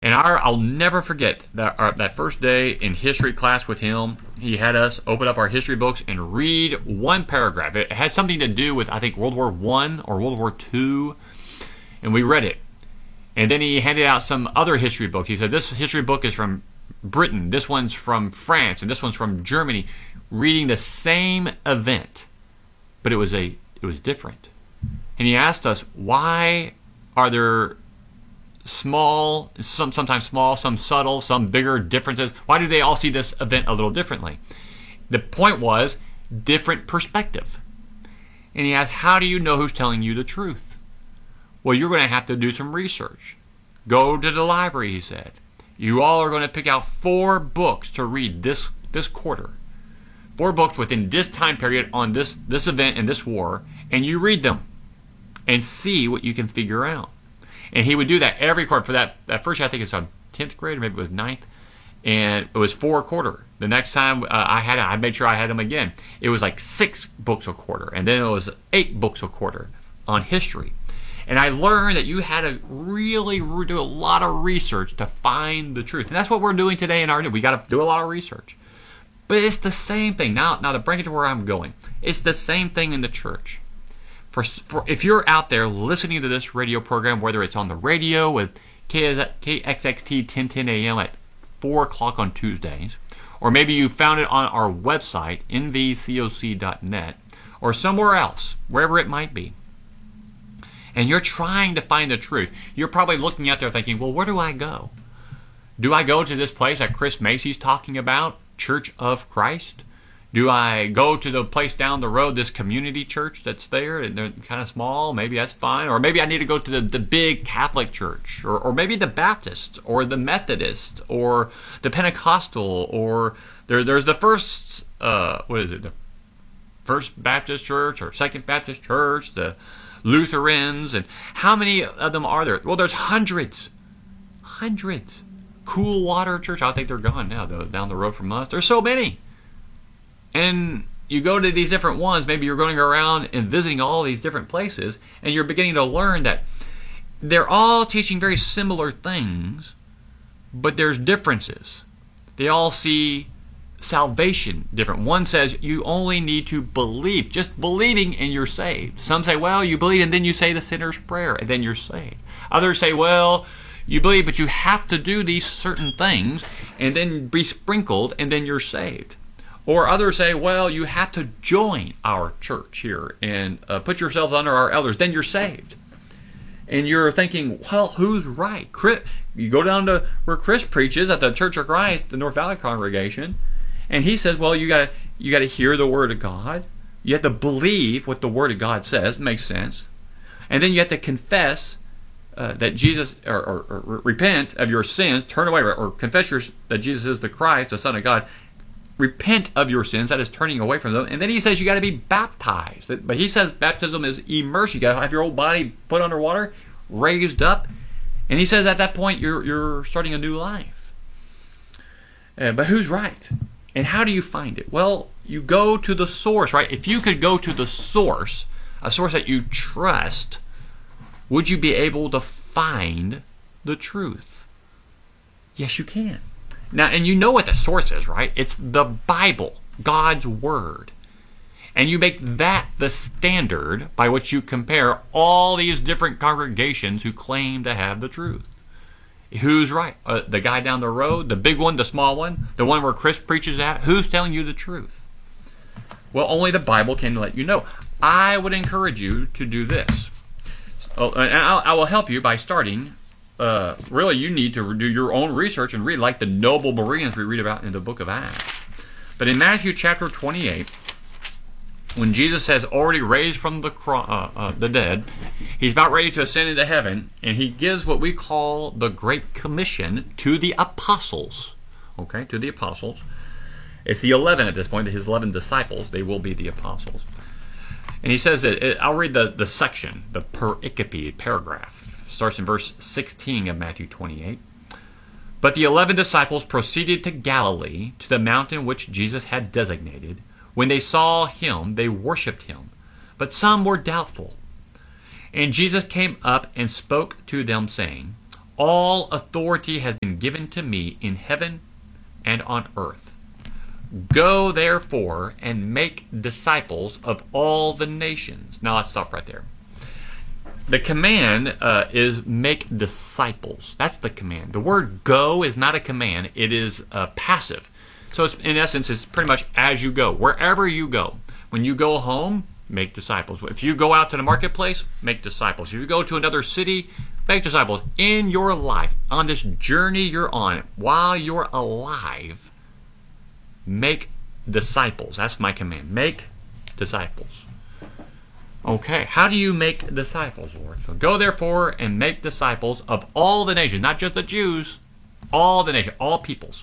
And I'll never forget that first day in history class with him. He had us open up our history books and read one paragraph. It had something to do with, I think, World War I or World War II, and we read it. And then he handed out some other history books. He said, this history book is from Britain, this one's from France, and this one's from Germany, reading the same event, but it was different. And he asked us, why are there sometimes small, some subtle, some bigger differences? Why do they all see this event a little differently? The point was different perspective. And he asked, how do you know who's telling you the truth? Well, you're going to have to do some research. Go to the library, he said. You all are going to pick out 4 books to read this quarter. 4 books within this time period on this event and this war, and you read them and see what you can figure out. And he would do that every quarter. For that first year, I think it's on 10th grade, or maybe it was 9th, and it was 4 a quarter. The next time I made sure I had them again. It was like 6 books a quarter, and then it was 8 books a quarter on history. And I learned that you had to really do a lot of research to find the truth. And that's what we're doing today in our day. We got to do a lot of research. But it's the same thing. Now to bring it to where I'm going, it's the same thing in the church. If you're out there listening to this radio program, whether it's on the radio with KXXT 1010 AM at 4 o'clock on Tuesdays, or maybe you found it on our website, nvcoc.net, or somewhere else, wherever it might be, and you're trying to find the truth, you're probably looking out there thinking, well, where do I go? Do I go to this place that Chris Macy's talking about, Church of Christ? Do I go to the place down the road, this community church that's there, and they're kind of small? Maybe that's fine. Or maybe I need to go to the big Catholic church, or maybe the Baptist, or the Methodist, or the Pentecostal, or there's the first, the First Baptist Church, or Second Baptist Church, the Lutherans, and how many of them are there? Well, there's hundreds. Cool Water Church, I think they're gone now, though, down the road from us. There's so many. And you go to these different ones, maybe you're going around and visiting all these different places, and you're beginning to learn that they're all teaching very similar things, but there's differences. They all see salvation different. One says you only need to believe, just believing and you're saved. Some say, well, you believe and then you say the sinner's prayer and then you're saved. Others say, well, you believe but you have to do these certain things and then be sprinkled and then you're saved. Or others say, well, you have to join our church here and put yourselves under our elders, then you're saved. And you're thinking, well, who's right? You go down to where Chris preaches at the Church of Christ, the North Valley congregation, and he says, well, you got to hear the Word of God. You have to believe what the Word of God says. Makes sense. And then you have to confess that Jesus, or repent of your sins, turn away, or confess that Jesus is the Christ, the Son of God. Repent of your sins, that is turning away from them. And then he says you got to be baptized. But he says baptism is immersion. You got to have your old body put under water, raised up. And he says at that point you're starting a new life. But who's right? And how do you find it? Well, you go to the source, right? If you could go to the source, a source that you trust, would you be able to find the truth? Yes, you can. Now, and you know what the source is, right? It's the Bible, God's Word. And you make that the standard by which you compare all these different congregations who claim to have the truth. Who's right? The guy down the road, the big one, the small one, the one where Chris preaches at? Who's telling you the truth? Well, only the Bible can let you know. I would encourage you to do this. And I will help you by starting. Really, you need to do your own research and read like the noble Bereans we read about in the book of Acts. But in Matthew chapter 28, when Jesus has already raised from the dead, he's about ready to ascend into heaven, and he gives what we call the Great Commission to the apostles. Okay, to the apostles. It's the 11 at this point, his 11 disciples. They will be the apostles. And he says that, I'll read the section, the pericope paragraph. Starts in verse 16 of Matthew 28. But the 11 disciples proceeded to Galilee, to the mountain which Jesus had designated. When they saw him, they worshipped him, but some were doubtful. And Jesus came up and spoke to them, saying, All authority has been given to me in heaven and on earth. Go therefore and make disciples of all the nations. Now let's stop right there. The command is make disciples. That's the command. The word go is not a command. It is passive. So it's, in essence, it's pretty much as you go. Wherever you go. When you go home, make disciples. If you go out to the marketplace, make disciples. If you go to another city, make disciples. In your life, on this journey you're on, while you're alive, make disciples. That's my command. Make disciples. Okay, how do you make disciples, Lord? So go therefore and make disciples of all the nations, not just the Jews, all the nations, all peoples,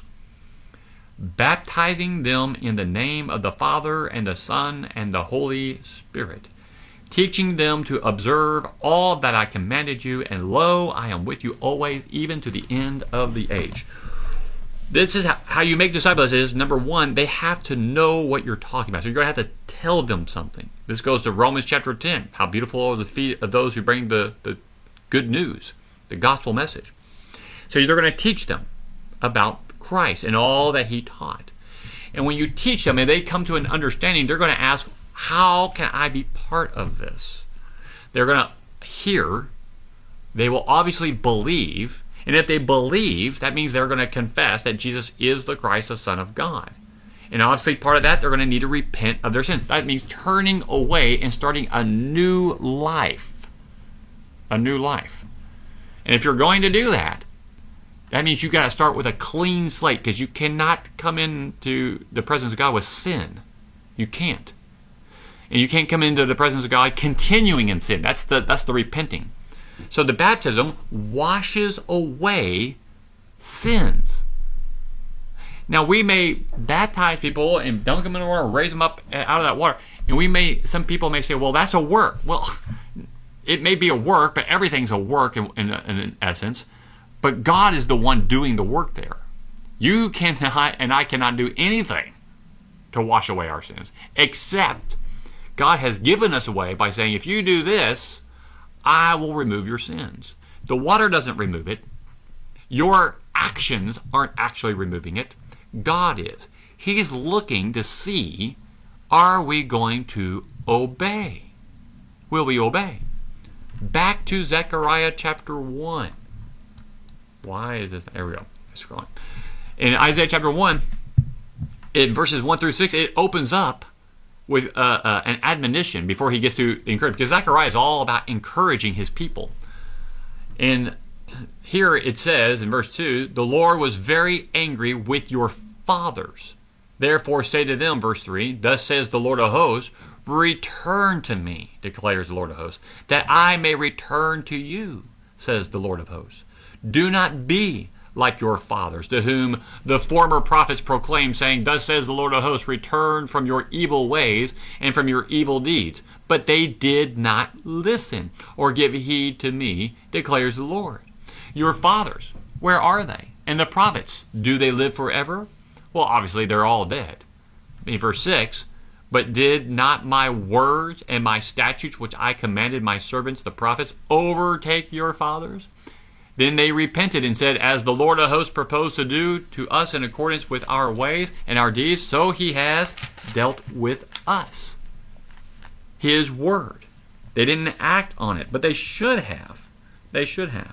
baptizing them in the name of the Father and the Son and the Holy Spirit, teaching them to observe all that I commanded you, and lo, I am with you always, even to the end of the age. This is how you make disciples. Is number one, they have to know what you're talking about. So you're going to have to tell them something. This goes to Romans chapter 10. How beautiful are the feet of those who bring the good news, the gospel message. So you're going to teach them about Christ and all that he taught. And when you teach them and they come to an understanding, they're going to ask, how can I be part of this? They're going to hear. They will obviously believe. And if they believe, that means they're going to confess that Jesus is the Christ, the Son of God. And obviously part of that, they're going to need to repent of their sins. That means turning away and starting a new life. A new life. And if you're going to do that, that means you've got to start with a clean slate, because you cannot come into the presence of God with sin. You can't. And you can't come into the presence of God continuing in sin. That's the repenting. So the baptism washes away sins. Now we may baptize people and dunk them in the water, and raise them up out of that water, and some people may say, well, that's a work. Well, it may be a work, but everything's a work in essence. But God is the one doing the work there. You cannot, and I cannot do anything to wash away our sins, except God has given us a way by saying, if you do this, I will remove your sins. The water doesn't remove it. Your actions aren't actually removing it. God is. He's looking to see, are we going to obey? Will we obey? Back to Zechariah chapter 1. Why is this? There we go. Scrolling. In Isaiah chapter 1, in verses 1 through 6, it opens up with an admonition before he gets to encourage. Because Zechariah is all about encouraging his people. And here it says in verse 2, the Lord was very angry with your fathers. Therefore say to them, verse 3, thus says the Lord of hosts, return to me, declares the Lord of hosts, that I may return to you, says the Lord of hosts. Do not be like your fathers, to whom the former prophets proclaimed, saying, thus says the Lord of hosts, return from your evil ways and from your evil deeds. But they did not listen or give heed to me, declares the Lord. Your fathers, where are they? And the prophets, do they live forever? Well, obviously they're all dead. In verse 6, but did not my words and my statutes, which I commanded my servants, the prophets, overtake your fathers? Then they repented and said, as the Lord of hosts proposed to do to us in accordance with our ways and our deeds, so he has dealt with us. His word. They didn't act on it, but they should have. They should have.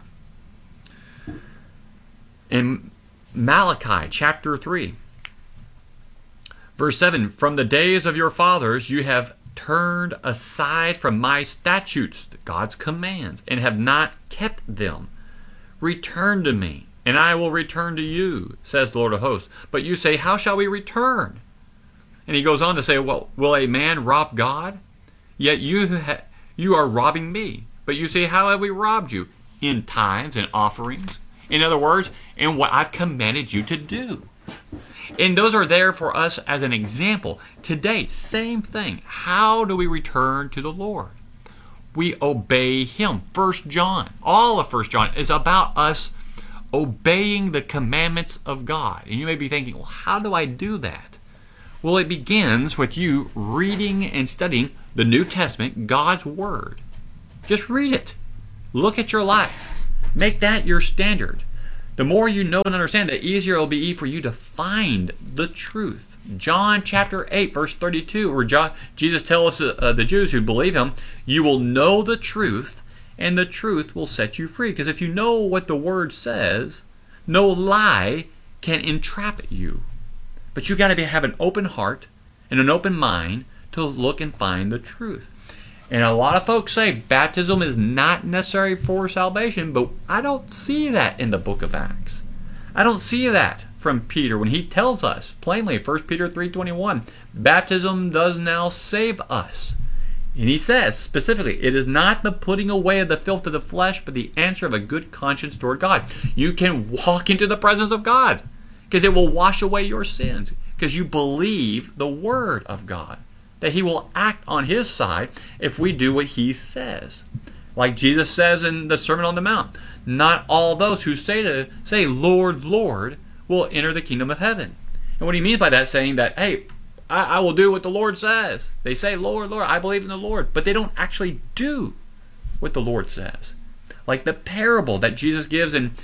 In Malachi chapter 3, verse 7, from the days of your fathers you have turned aside from my statutes, God's commands, and have not kept them. Return to me, and I will return to you, says the Lord of hosts. But you say, how shall we return? And he goes on to say, well, will a man rob God? Yet you are robbing me. But you say, how have we robbed you? In tithes and offerings. In other words, in what I've commanded you to do. And those are there for us as an example. Today, same thing. How do we return to the Lord? We obey him. 1 John, all of 1 John is about us obeying the commandments of God. And you may be thinking, well, how do I do that? Well, it begins with you reading and studying the New Testament, God's Word. Just read it. Look at your life. Make that your standard. The more you know and understand, the easier it will be for you to find the truth. John chapter 8, verse 32, where Jesus tells the Jews who believe him, you will know the truth, and the truth will set you free. Because if you know what the word says, no lie can entrap you. But you got to have an open heart and an open mind to look and find the truth. And a lot of folks say baptism is not necessary for salvation, but I don't see that in the book of Acts. I don't see that from Peter when he tells us plainly, 1 Peter 3:21, baptism does now save us. And he says specifically, it is not the putting away of the filth of the flesh, but the answer of a good conscience toward God. You can walk into the presence of God because it will wash away your sins because you believe the word of God, that he will act on his side if we do what he says. Like Jesus says in the Sermon on the Mount, not all those who say, Lord, Lord, will enter the kingdom of heaven. And what he means by that, saying that, hey, I will do what the Lord says. They say, Lord, Lord, I believe in the Lord, but they don't actually do what the Lord says. Like the parable that Jesus gives in,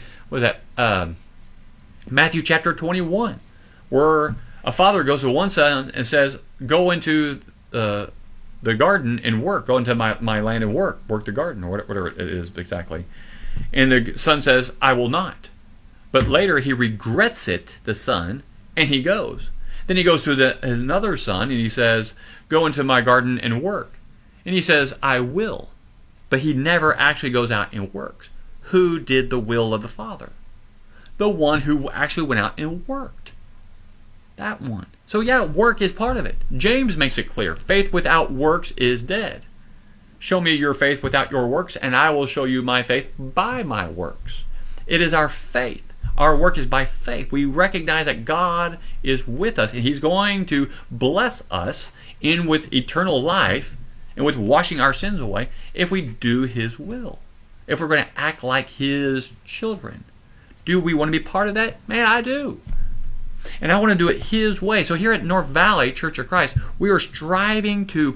Matthew chapter 21, where a father goes to one son and says, go into the garden and work. Go into my land and work the garden, or whatever it is exactly. And the son says, I will not. But later he regrets it, the son, and he goes. Then he goes to another son and he says, go into my garden and work. And he says, I will. But he never actually goes out and works. Who did the will of the Father? The one who actually went out and worked. That one. So yeah, work is part of it. James makes it clear. Faith without works is dead. Show me your faith without your works, and I will show you my faith by my works. It is our faith. Our work is by faith. We recognize that God is with us, and he's going to bless us in with eternal life and with washing our sins away if we do his will. If we're going to act like his children. Do we want to be part of that? Man, I do. And I want to do it his way. So here at North Valley Church of Christ, we are striving to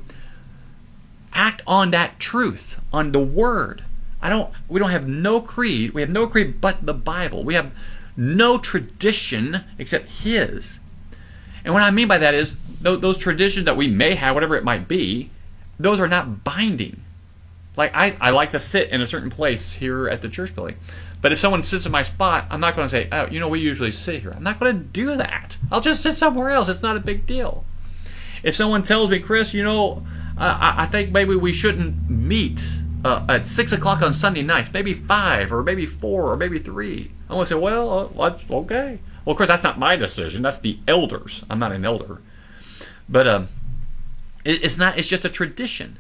act on that truth, on the word. We don't have no creed. We have no creed but the Bible. We have no tradition except his. And what I mean by that is those traditions that we may have, whatever it might be, those are not binding. Like I like to sit in a certain place here at the church building. But if someone sits in my spot, I'm not going to say, oh, we usually sit here. I'm not going to do that. I'll just sit somewhere else. It's not a big deal. If someone tells me, Chris, I think maybe we shouldn't meet at 6 o'clock on Sunday nights, maybe 5 or maybe 4 or maybe 3. I'm going to say, well, that's okay. Well, of course, that's not my decision. That's the elders. I'm not an elder. But it's just a tradition.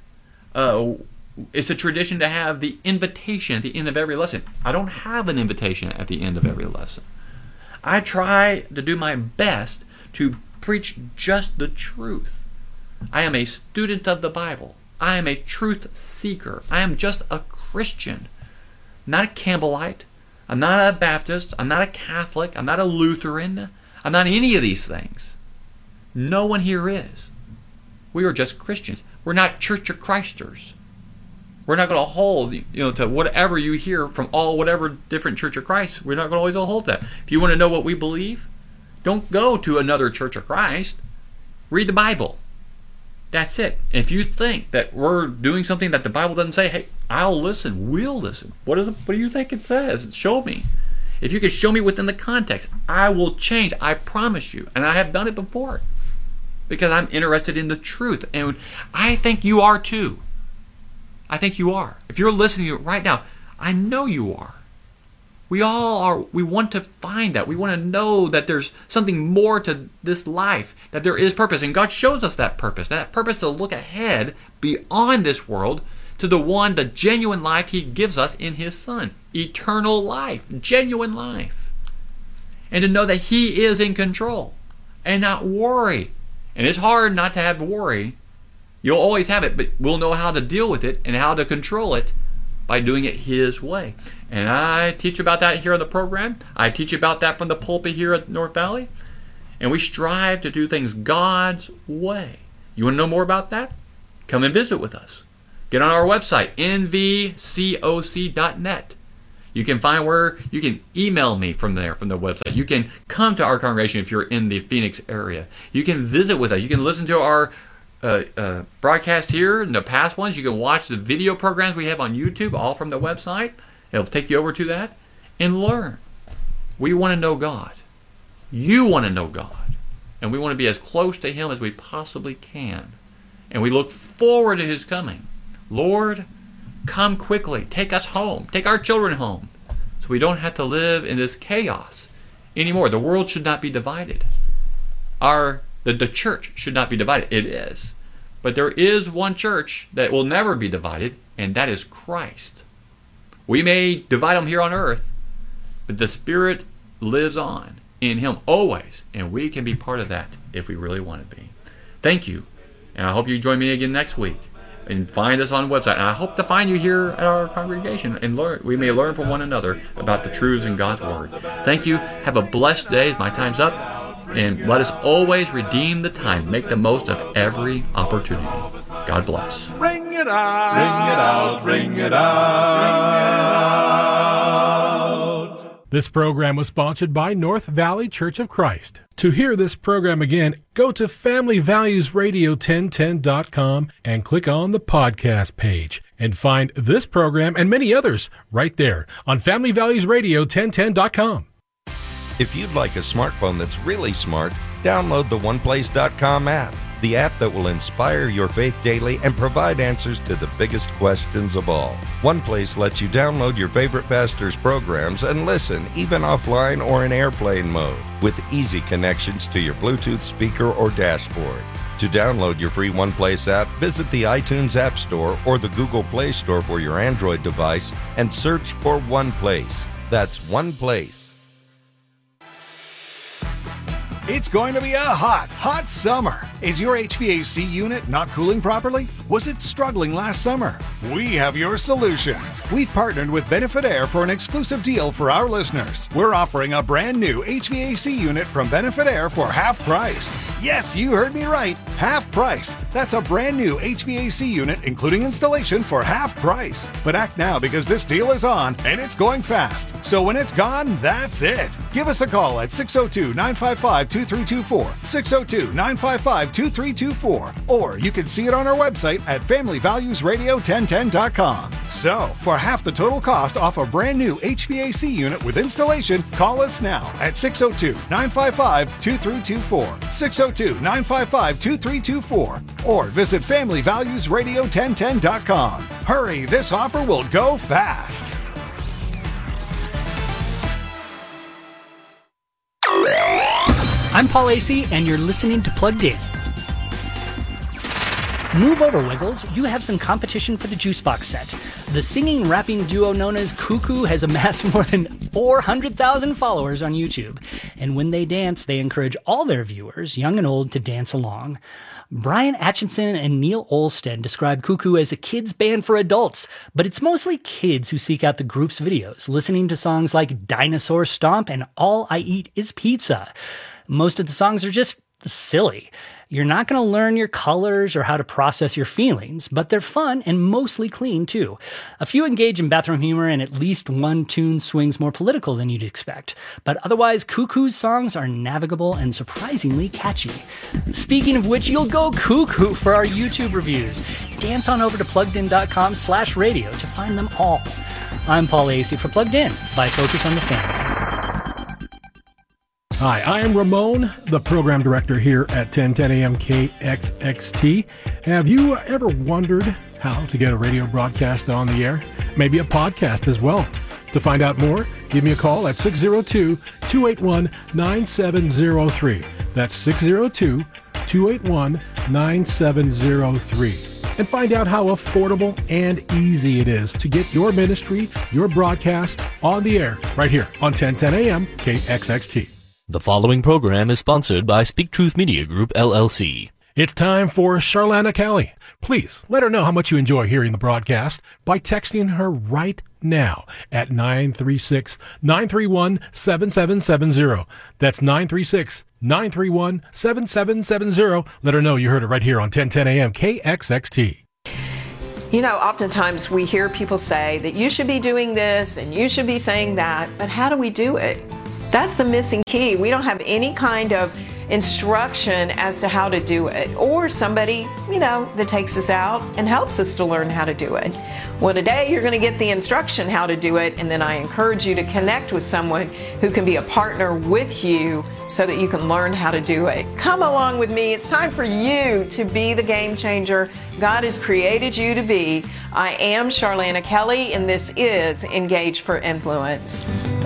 It's a tradition to have the invitation at the end of every lesson. I don't have an invitation at the end of every lesson. I try to do my best to preach just the truth. I am a student of the Bible. I am a truth seeker. I am just a Christian, not a Campbellite. I'm not a Baptist. I'm not a Catholic. I'm not a Lutheran. I'm not any of these things. No one here is. We are just Christians. We're not Church of Christers. We're not going to hold, to whatever you hear from whatever different Church of Christ. We're not going to always hold that. If you want to know what we believe, don't go to another Church of Christ. Read the Bible. That's it. If you think that we're doing something that the Bible doesn't say, hey, I'll listen. We'll listen. What do you think it says? Show me. If you can show me within the context, I will change. I promise you. And I have done it before. Because I'm interested in the truth. And I think you are too. I think you are. If you're listening to it right now, I know you are. We all are. We want to find that. We want to know that there's something more to this life, that there is purpose. And God shows us that purpose to look ahead beyond this world to the genuine life he gives us in his Son. Eternal life, genuine life. And to know that he is in control and not worry. And it's hard not to have worry. You'll always have it, but we'll know how to deal with it and how to control it by doing it his way. And I teach about that here on the program. I teach about that from the pulpit here at North Valley. And we strive to do things God's way. You want to know more about that? Come and visit with us. Get on our website, nvcoc.net. You can find where you can email me from there, from the website. You can come to our congregation if you're in the Phoenix area. You can visit with us. You can listen to our broadcast here and the past ones. You can watch the video programs we have on YouTube, all from the website. It'll take you over to that and learn. We want to know God. You want to know God. And we want to be as close to Him as we possibly can. And we look forward to His coming. Lord, come quickly. Take us home. Take our children home. So we don't have to live in this chaos anymore. The world should not be divided. The church should not be divided. It is. But there is one church that will never be divided, and that is Christ. We may divide them here on earth, but the Spirit lives on in Him always, and we can be part of that if we really want to be. Thank you, and I hope you join me again next week. And find us on the website. And I hope to find you here at our congregation and learn. We may learn from one another about the truths in God's Word. Thank you. Have a blessed day. My time's up. And let us always redeem the time. Make the most of every opportunity. God bless. Ring it out. Ring it out. Ring it out. This program was sponsored by North Valley Church of Christ. To hear this program again, go to FamilyValuesRadio1010.com and click on the podcast page and find this program and many others right there on FamilyValuesRadio1010.com. If you'd like a smartphone that's really smart, download the OnePlace.com app, the app that will inspire your faith daily and provide answers to the biggest questions of all. OnePlace lets you download your favorite pastor's programs and listen, even offline or in airplane mode, with easy connections to your Bluetooth speaker or dashboard. To download your free OnePlace app, visit the iTunes App Store or the Google Play Store for your Android device and search for OnePlace. That's OnePlace. It's going to be a hot summer. Is your HVAC unit not cooling properly? Was it struggling last summer? We have your solution. We've partnered with Benefit Air for an exclusive deal for our listeners. We're offering a brand new HVAC unit from Benefit Air for half price. Yes, you heard me right. Half price. That's a brand new HVAC unit, including installation, for half price. But act now because this deal is on and it's going fast. So when it's gone, that's it. Give us a call at 602-955-2324, 602-955-2324, or you can see it on our website at FamilyValuesRadio1010.com. So, for half the total cost off a brand new HVAC unit with installation, call us now at 602-955-2324, 602-955-2324, or visit FamilyValuesRadio1010.com. Hurry, this offer will go fast. I'm Paul Acey, and you're listening to Plugged In. Move over, Wiggles. You have some competition for the Juicebox set. The singing, rapping duo known as Cuckoo has amassed more than 400,000 followers on YouTube. And when they dance, they encourage all their viewers, young and old, to dance along. Brian Atchison and Neil Olstead describe Cuckoo as a kids band for adults, but it's mostly kids who seek out the group's videos, listening to songs like Dinosaur Stomp and All I Eat Is Pizza. Most of the songs are just silly. You're not going to learn your colors or how to process your feelings, but they're fun and mostly clean, too. A few engage in bathroom humor, and at least one tune swings more political than you'd expect. But otherwise, Cuckoo's songs are navigable and surprisingly catchy. Speaking of which, you'll go cuckoo for our YouTube reviews. Dance on over to PluggedIn.com/radio to find them all. I'm Paul Acey for Plugged In by Focus on the Family. Hi, I am Ramon, the program director here at 1010 AM KXXT. Have you ever wondered how to get a radio broadcast on the air? Maybe a podcast as well. To find out more, give me a call at 602-281-9703. That's 602-281-9703. And find out how affordable and easy it is to get your ministry, your broadcast on the air right here on 1010 AM KXXT. The following program is sponsored by Speak Truth Media Group, LLC. It's time for Charlana Kelly. Please let her know how much you enjoy hearing the broadcast by texting her right now at 936-931-7770. That's 936-931-7770. Let her know you heard it right here on 1010 AM KXXT. You know, oftentimes we hear people say that you should be doing this and you should be saying that, but how do we do it? That's the missing key. We don't have any kind of instruction as to how to do it, or somebody, you know, that takes us out and helps us to learn how to do it. Well, today you're going to get the instruction how to do it, and then I encourage you to connect with someone who can be a partner with you so that you can learn how to do it. Come along with me. It's time for you to be the game changer God has created you to be. I am Charlana Kelly, and this is Engage for Influence.